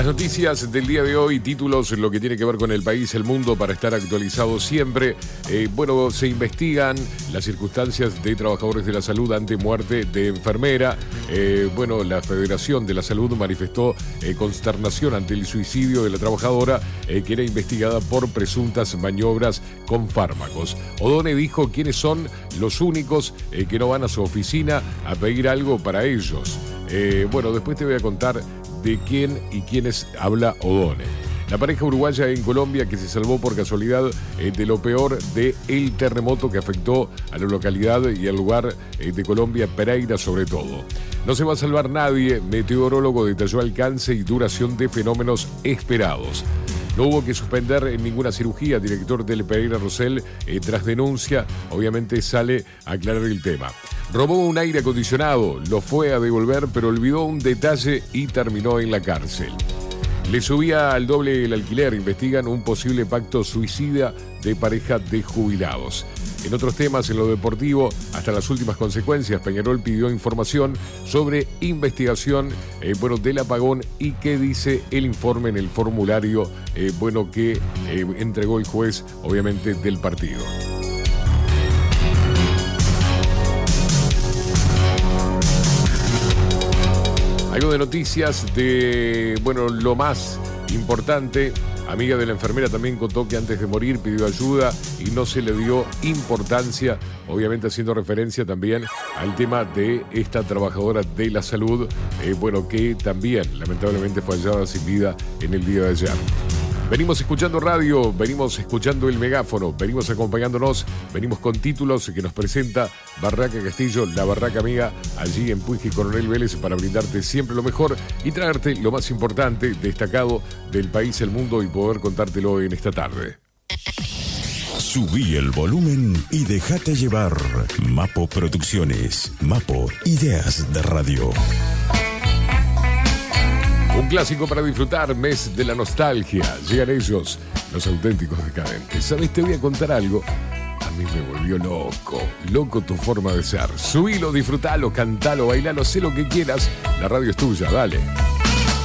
Las noticias del día de hoy, títulos, lo que tiene que ver con el país, el mundo, para estar actualizado siempre. Se investigan las circunstancias de trabajadores de la salud ante muerte de enfermera. La Federación de la Salud manifestó consternación ante el suicidio de la trabajadora que era investigada por presuntas maniobras con fármacos. O'Donnell dijo quiénes son los únicos que no van a su oficina a pedir algo para ellos. Después te voy a contar de quién y quiénes habla O'Donnell. La pareja uruguaya en Colombia que se salvó por casualidad de lo peor del terremoto que afectó a la localidad y al lugar de Colombia, Pereira sobre todo. No se va a salvar nadie, meteorólogo detalló alcance y duración de fenómenos esperados. No hubo que suspender ninguna cirugía, director del Pereira Rosell, tras denuncia, obviamente sale a aclarar el tema. Robó un aire acondicionado, lo fue a devolver, pero olvidó un detalle y terminó en la cárcel. Le subía al doble el alquiler, investigan un posible pacto suicida de pareja de jubilados. En otros temas, en lo deportivo, hasta las últimas consecuencias, Peñarol pidió información sobre investigación del apagón y qué dice el informe en el formulario que entregó el juez, obviamente, del partido. Algo de noticias de, lo más importante. Amiga de la enfermera también contó que antes de morir pidió ayuda y no se le dio importancia, obviamente haciendo referencia también al tema de esta trabajadora de la salud, que también lamentablemente fue hallada sin vida en el día de ayer. Venimos escuchando radio, venimos escuchando el megáfono, venimos acompañándonos, venimos con títulos que nos presenta Barraca Castillo, la Barraca Amiga, allí en Puig y Coronel Vélez, para brindarte siempre lo mejor y traerte lo más importante, destacado del país, el mundo, y poder contártelo en esta tarde. Subí el volumen y déjate llevar. Mapo Producciones, Mapo, ideas de radio. Un clásico para disfrutar, mes de la nostalgia. Llegan ellos, los auténticos decadentes. ¿Sabes? Te voy a contar algo. A mí me volvió loco tu forma de ser. Subilo, disfrutalo, cantalo, bailalo, sé lo que quieras. La radio es tuya, dale.